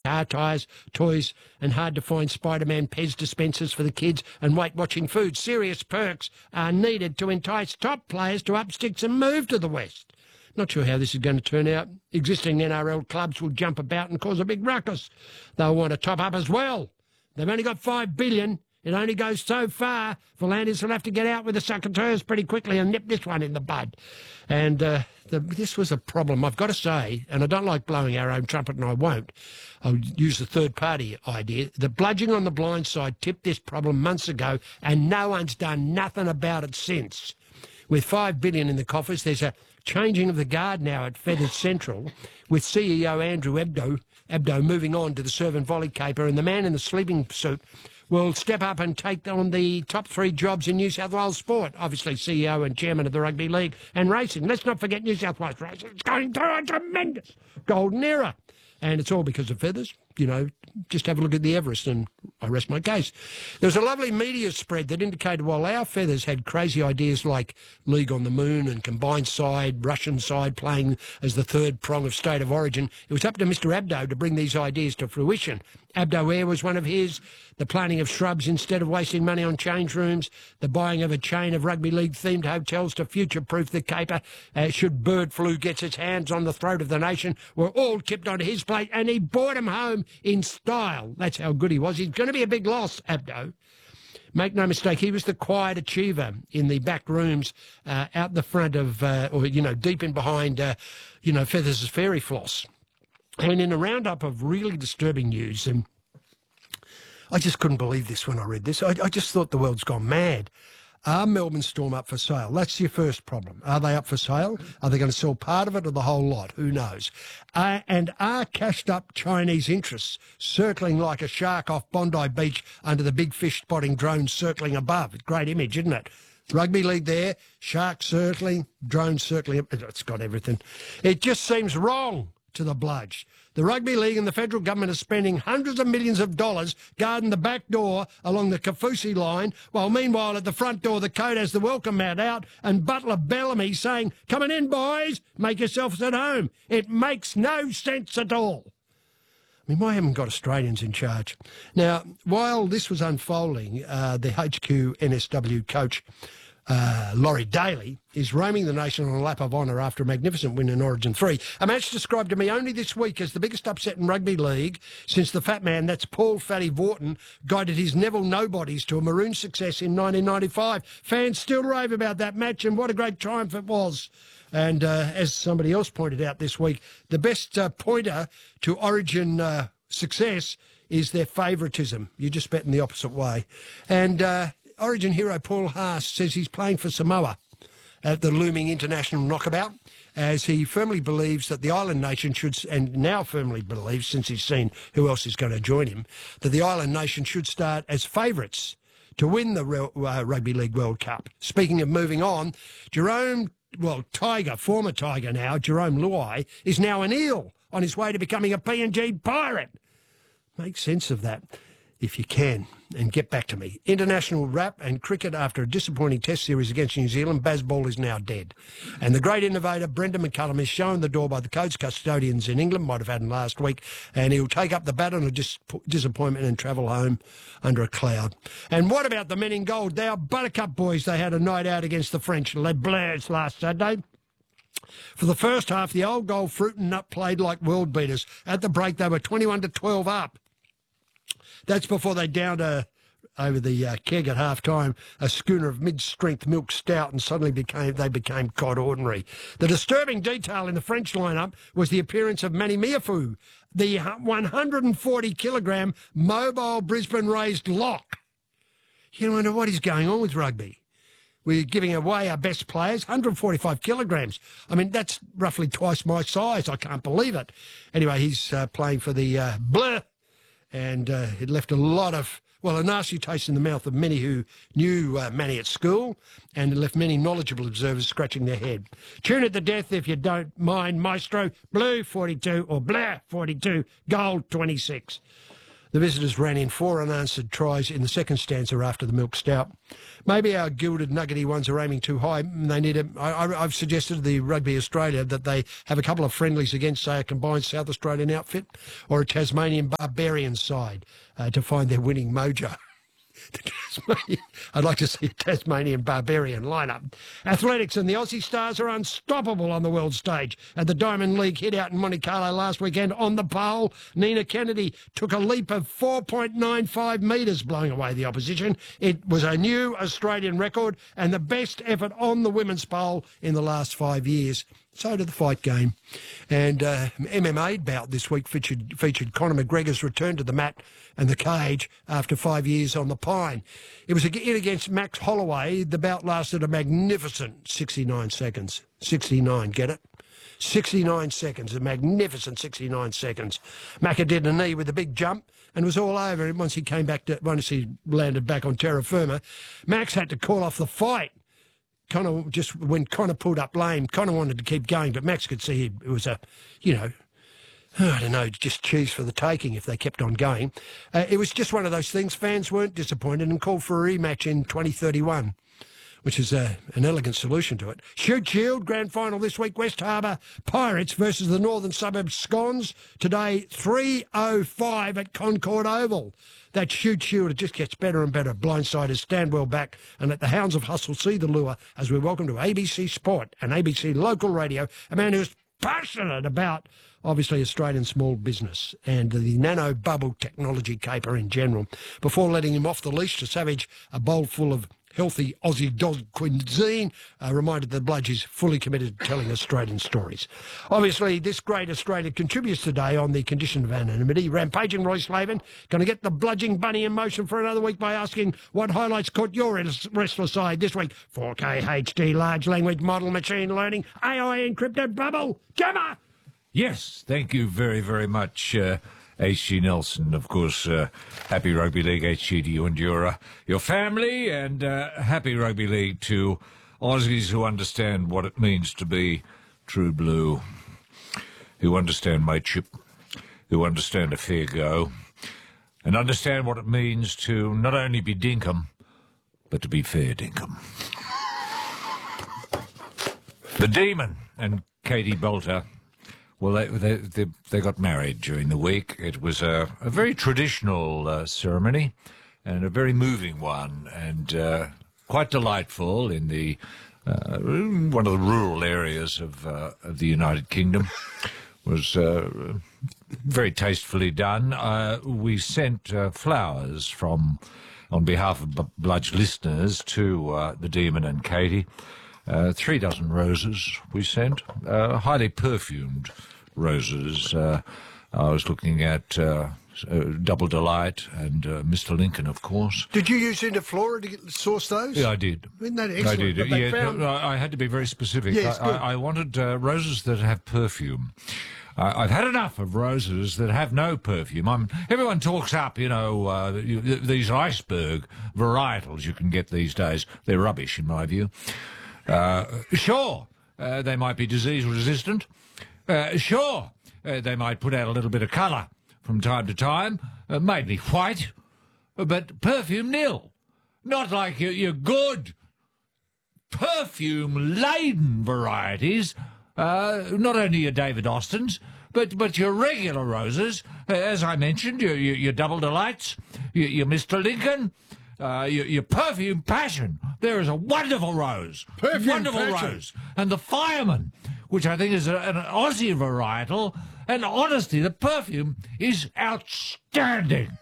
car tyres, toys, and hard-to-find Spider-Man Pez dispensers for the kids and weight-watching food. Serious perks are needed to entice top players to up sticks and move to the West. Not sure how this is going to turn out. Existing NRL clubs will jump about and cause a big ruckus. They'll want to top up as well. They've only got $5 billion. It only goes so far. Volandis will have to get out with the secateurs pretty quickly and nip this one in the bud. And this was a problem, I've got to say, and I don't like blowing our own trumpet, and I won't. I'll use the third-party idea. The Bludging on the Blind Side tipped this problem months ago, and no one's done nothing about it since. With $5 billion in the coffers, there's a changing of the guard now at Feathers Central, with CEO Andrew Abdo moving on to the serve and volley caper, and the man in the sleeping suit will step up and take on the top 3 jobs in New South Wales sport. Obviously, CEO and chairman of the Rugby League and racing. Let's not forget New South Wales racing. It's going through a tremendous golden era. And it's all because of Feathers. You know, just have a look at the Everest and I rest my case. There was a lovely media spread that indicated while our Feathers had crazy ideas like League on the Moon and combined side, Russian side playing as the third prong of state of origin, it was up to Mr Abdo to bring these ideas to fruition. Abdo Air was one of his, the planting of shrubs instead of wasting money on change rooms, the buying of a chain of rugby league-themed hotels to future-proof the caper should bird flu gets its hands on the throat of the nation, were all tipped onto his plate, and he brought him home in style. That's how good he was. He's going to be a big loss, Abdo. Make no mistake, he was the quiet achiever in the back rooms out the front of, deep in behind, Feathers' fairy floss. And in a roundup of really disturbing news, and I just couldn't believe this when I read this. I just thought the world's gone mad. Are Melbourne Storm up for sale? That's your first problem. Are they up for sale? Are they going to sell part of it or the whole lot? Who knows? And are cashed-up Chinese interests circling like a shark off Bondi Beach under the big fish spotting drones circling above? Great image, isn't it? Rugby league there, sharks circling, drones circling. It's got everything. It just seems wrong to the bludge. The Rugby League and the federal government are spending hundreds of millions of dollars guarding the back door along the Kafusi line, while meanwhile at the front door the code has the welcome mat out and Butler Bellamy saying, "Coming in, boys, make yourselves at home." It makes no sense at all. I mean, why haven't we got Australians in charge? Now, while this was unfolding, the HQ NSW coach Laurie Daly is roaming the nation on a lap of honour after a magnificent win in Origin 3. A match described to me only this week as the biggest upset in rugby league since the fat man, that's Paul Fatty Vorton, guided his Neville Nobodies to a maroon success in 1995. Fans still rave about that match and what a great triumph it was. And as somebody else pointed out this week, the best pointer to Origin success is their favouritism. You just bet in the opposite way. And Origin hero Paul Haas says he's playing for Samoa at the looming international knockabout, as he firmly believes that the island nation should, and now firmly believes, since he's seen who else is going to join him, that the island nation should start as favourites to win the Rugby League World Cup. Speaking of moving on, former Tiger now, Jerome Luai, is now an eel on his way to becoming a PNG pirate. Make sense of that if you can, and get back to me. International rap and cricket after a disappointing test series against New Zealand, Bazball is now dead. And the great innovator, Brendan McCullum, is shown the door by the coach custodians in England, might have had him last week, and he'll take up the baton of disappointment and travel home under a cloud. And what about the men in gold? They are Buttercup boys. They had a night out against the French Les Bleus last Saturday. For the first half, the old gold Fruit and Nut played like world beaters. At the break, they were 21-12 up. That's before they downed over the keg at half-time a schooner of mid-strength milk stout, and suddenly they became cod ordinary. The disturbing detail in the French lineup was the appearance of Manny Miafu, the 140-kilogram mobile Brisbane-raised lock. You wonder what is going on with rugby. We're giving away our best players, 145 kilograms. I mean, that's roughly twice my size. I can't believe it. Anyway, he's playing for the Bleu. And it left a nasty taste in the mouth of many who knew Manny at school, and it left many knowledgeable observers scratching their head. Tune it to death if you don't mind, Maestro. Blue 42 or Blair 42, gold 26. The visitors ran in 4 unanswered tries in the second stanza after the milk stout. Maybe our gilded nuggety ones are aiming too high. They need I've suggested to the Rugby Australia that they have a couple of friendlies against, say, a combined South Australian outfit or a Tasmanian Barbarian side to find their winning mojo. I'd like to see a Tasmanian Barbarian lineup. Athletics and the Aussie Stars are unstoppable on the world stage. At the Diamond League hit out in Monte Carlo last weekend on the pole, Nina Kennedy took a leap of 4.95 metres, blowing away the opposition. It was a new Australian record and the best effort on the women's pole in the last 5 years. So did the fight game. And MMA bout this week featured Conor McGregor's return to the mat and the cage after 5 years on the pine. It was in against Max Holloway. The bout lasted a magnificent 69 seconds. 69, get it? 69 seconds, a magnificent 69 seconds. Macca did a knee with a big jump and was all over once he landed back on terra firma. Max had to call off the fight. When Conor pulled up lame, Conor wanted to keep going, but Max could see it was just cheese for the taking if they kept on going. It was just one of those things. Fans weren't disappointed and called for a rematch in 2031, which is an elegant solution to it. Shute Shield, grand final this week, West Harbour Pirates versus the Northern Suburbs Scons. Today, 3:05 at Concord Oval. That Shute Shield, it just gets better and better. Blindsiders stand well back and let the hounds of hustle see the lure as we welcome to ABC Sport and ABC Local Radio a man who's passionate about, obviously, Australian small business and the nano bubble technology caper in general. Before letting him off the leash to savage a bowl full of healthy Aussie dog cuisine, reminded the Bludge is fully committed to telling Australian stories. Obviously, this great Australia contributes today on the condition of anonymity. Rampaging Roy Slaven going to get the bludging bunny in motion for another week by asking what highlights caught your restless eye this week. 4K HD large language model machine learning AI encrypted bubble. Gemma! Yes, thank you very, very much, H.G. Nelson. Of course, happy Rugby League, H.G. to you and your family, and happy Rugby League to Aussies who understand what it means to be true blue, who understand mateship, who understand a fair go, and understand what it means to not only be dinkum, but to be fair dinkum. The Demon and Katie Bolter, well, they got married during the week. It was a very traditional ceremony and a very moving one, and quite delightful in the one of the rural areas of the United Kingdom. Was very tastefully done. We sent flowers on behalf of Bludge listeners to the Demon and Katie. 3 dozen roses we sent, highly perfumed roses. I was looking at Double Delight and Mr. Lincoln, of course. Did you use Interflora to source those? Yeah, I did. Isn't that excellent? I did. I had to be very specific. Yes, I wanted roses that have perfume. I've had enough of roses that have no perfume. Everyone talks up, these iceberg varietals you can get these days. They're rubbish, in my view. Sure, they might be disease resistant. Sure, they might put out a little bit of colour from time to time, mainly white, but perfume nil. Not like your good perfume-laden varieties, not only your David Austins, but your regular roses, as I mentioned, your Double Delights, your Mr. Lincoln, your Perfume Passion. There is a wonderful rose. Wonderful rose. And the Fireman, which I think is an Aussie varietal, and honestly, the perfume is outstanding.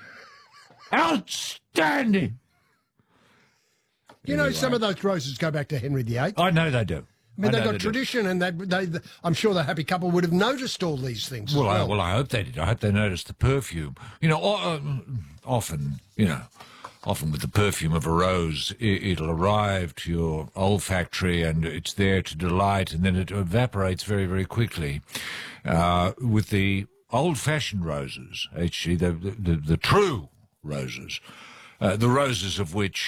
Outstanding. You know, some of those roses go back to Henry VIII. I know they do. I mean, they've got tradition, and I'm sure the happy couple would have noticed all these things. Well, I hope they did. I hope they noticed the perfume. Often with the perfume of a rose, it'll arrive to your olfactory and it's there to delight, and then it evaporates very, very quickly. With the old-fashioned roses, HG, the true roses, the roses of which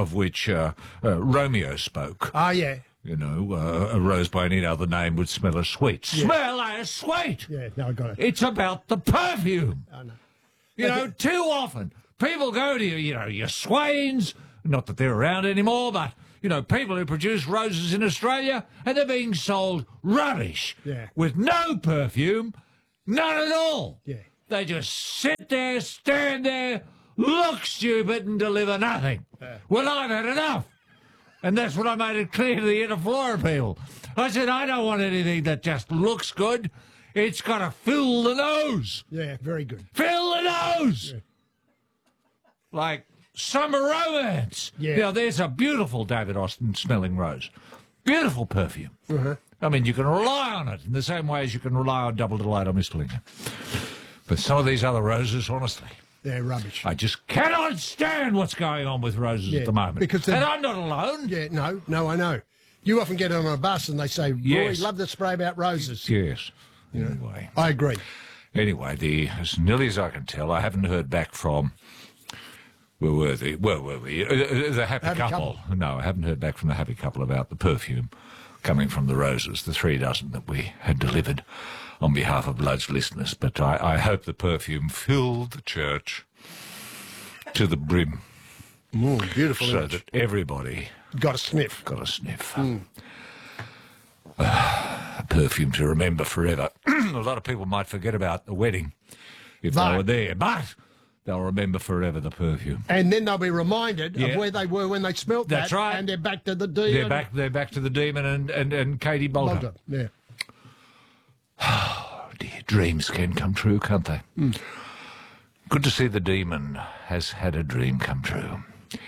Romeo spoke. Ah, yeah. A rose by any other name would smell as sweet. Yeah. Smell as sweet! Yeah, no, I got it. It's about the perfume. Oh, no. You know, too often people go to your Swains, not that they're around anymore, but, people who produce roses in Australia, and they're being sold rubbish with no perfume, none at all. Yeah. They just sit there, stand there, look stupid and deliver nothing. Well, I've had enough. And that's what I made it clear to the Interflora people. I said, I don't want anything that just looks good. It's got to fill the nose. Yeah, very good. Fill the nose! Yeah. Like Summer Romance. Yeah. There's a beautiful David Austin smelling rose. Beautiful perfume. Uh-huh. I mean, you can rely on it in the same way as you can rely on Double Delight or Mr. Lincoln. But some of these other roses, honestly, they're rubbish. I just cannot stand what's going on with roses at the moment. And I'm not alone. Yeah, no, I know. You often get on a bus and they say, Roy, love the spray about roses. Yes. Anyway. I agree. Anyway, as nearly as I can tell, I haven't heard back from... Where were we? The happy couple. No, I haven't heard back from the happy couple about the perfume coming from the roses, the 3 dozen that we had delivered on behalf of Blood's listeners. But I hope the perfume filled the church to the brim. Beautiful so image. That everybody... Got a sniff. A perfume to remember forever. A lot of people might forget about the wedding if they were there, but... they'll remember forever the perfume. And then they'll be reminded of where they were when they smelt that. That's right. And they're back to the demon. They're back to the demon and Katie Bolter. Yeah. Oh, dear. Dreams can come true, can't they? Good to see the demon has had a dream come true.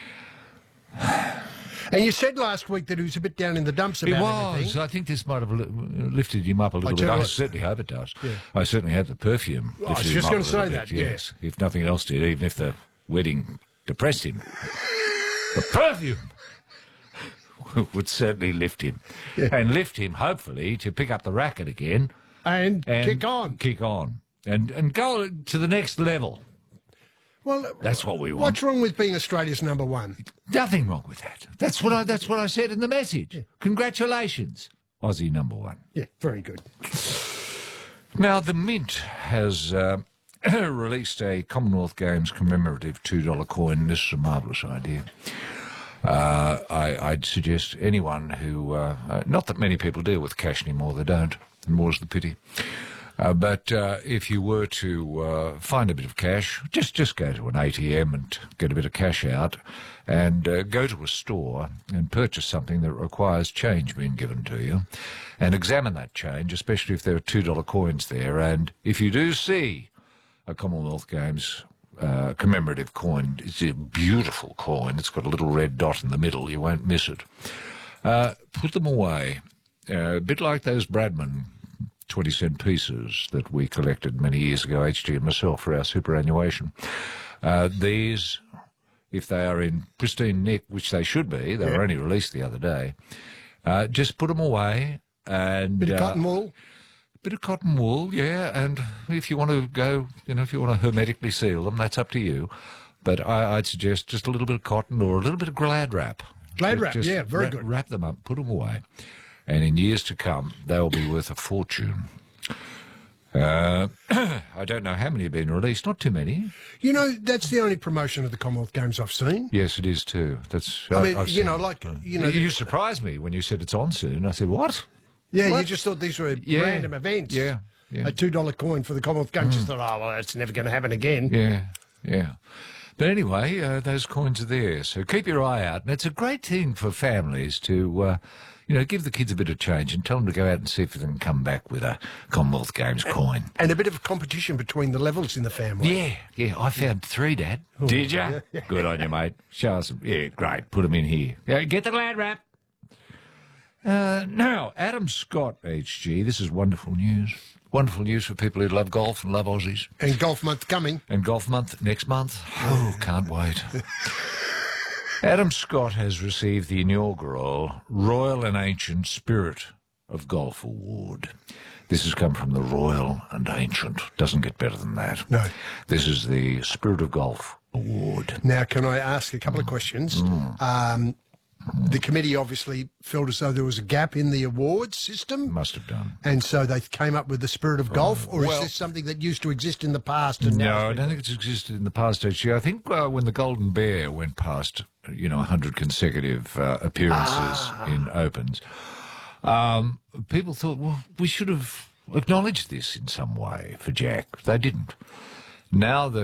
And you said last week that he was a bit down in the dumps about everything. I think this might have lifted him up a little bit. I certainly hope it does. Yeah. I certainly hope the perfume lifted him up. I was just going to say that, yes. If nothing else did, even if the wedding depressed him, the perfume would certainly lift him. Yeah. And lift him, hopefully, to pick up the racket again. And kick on. Kick on. And go to the next level. Well, that's what we want. What's wrong with being Australia's number one? Nothing wrong with that. That's what I said in the message. Yeah. Congratulations, Aussie number one. Yeah, very good. Now, the Mint has released a Commonwealth Games commemorative $2 coin. This is a marvellous idea. I'd suggest anyone who... not that many people deal with cash anymore, they don't, and more's the pity. But if you were to find a bit of cash, just go to an ATM and get a bit of cash out and go to a store and purchase something that requires change being given to you and examine that change, especially if there are $2 coins there. And if you do see a Commonwealth Games commemorative coin, it's a beautiful coin. It's got a little red dot in the middle. You won't miss it. Put them away. A bit like those Bradman 20-cent pieces that we collected many years ago, HG and myself, for our superannuation. These, if they are in pristine nick, which they should be, they were only released the other day, just put them away. And bit of cotton wool? Bit of cotton wool, yeah, and if you want to go, if you want to hermetically seal them, that's up to you. But I'd suggest just a little bit of cotton or a little bit of Glad wrap. Glad wrap, yeah, very good. Wrap them up, put them away. And in years to come, they'll be worth a fortune. I don't know how many have been released. Not too many. That's the only promotion of the Commonwealth Games I've seen. Yes, it is too. You surprised me when you said it's on soon. I said, what? Yeah, what? You just thought these were random events. Yeah. A $2 coin for the Commonwealth Games. Just thought, that's never going to happen again. Yeah. But anyway, those coins are there. So keep your eye out. And it's a great thing for families to... give the kids a bit of change and tell them to go out and see if they can come back with a Commonwealth Games coin. And a bit of competition between the levels in the family. Yeah. I found 3, Dad. Did you? Yeah. Good on you, mate. Show us them. Yeah, great. Put them in here. Yeah, get the Glad wrap. Now, Adam Scott, HG, this is wonderful news. Wonderful news for people who love golf and love Aussies. And golf month coming. And golf month next month. Oh, can't wait. Adam Scott has received the inaugural Royal and Ancient Spirit of Golf Award. This has come from the Royal and Ancient. Doesn't get better than that. No. This is the Spirit of Golf Award. Now, can I ask a couple of questions? The committee obviously felt as though there was a gap in the awards system. Must have done. And so they came up with the Spirit of Golf, or is well- this something that used to exist in the past? And No, now I don't think it's existed in the past, actually. I think when the Golden Bear went past, 100 consecutive appearances in Opens, people thought, well, we should have acknowledged this in some way for Jack. They didn't. Now that